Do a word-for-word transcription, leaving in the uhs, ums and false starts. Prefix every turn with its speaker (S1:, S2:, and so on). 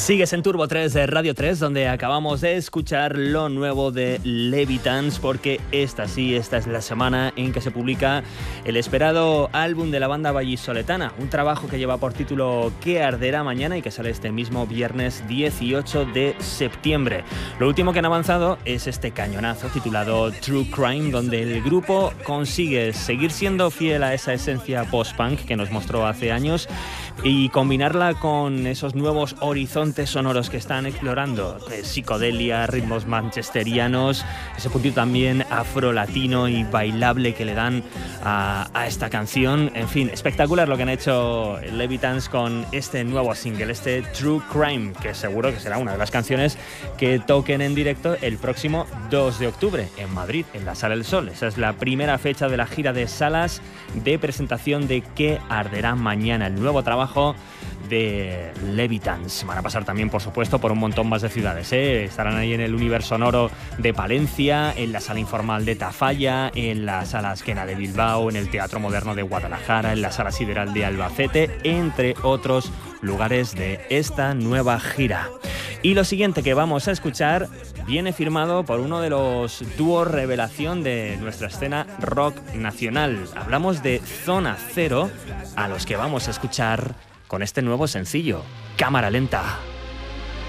S1: Sigues en Turbo tres de Radio tres, donde acabamos de escuchar lo nuevo de Levitans, porque esta sí, esta es la semana en que se publica el esperado álbum de la banda vallisoletana, un trabajo que lleva por título ¿Qué arderá mañana? Y que sale este mismo viernes dieciocho de septiembre. Lo último que han avanzado es este cañonazo titulado True Crime, donde el grupo consigue seguir siendo fiel a esa esencia post-punk que nos mostró hace años y combinarla con esos nuevos horizontes sonoros que están explorando, eh, psicodelia, ritmos manchesterianos, ese puntito también afro-latino y bailable que le dan a, a esta canción. En fin, espectacular lo que han hecho Levitans con este nuevo single, este True Crime, que seguro que será una de las canciones que toquen en directo el próximo dos de octubre en Madrid, en la Sala del Sol. Esa es la primera fecha de la gira de salas de presentación de ¿Qué arderá mañana?, el nuevo trabajo de Levitans. Van a pasar también, por supuesto, por un montón más de ciudades, ¿eh? Estarán ahí en el Universo Sonoro de Palencia, en la Sala Informal de Tafalla, en la Sala Azquena de Bilbao, en el Teatro Moderno de Guadalajara, en la Sala Sideral de Albacete, entre otros lugares de esta nueva gira. Y lo siguiente que vamos a escuchar viene firmado por uno de los dúos revelación de nuestra escena rock nacional. Hablamos de Zona Cero, a los que vamos a escuchar con este nuevo sencillo, Cámara Lenta.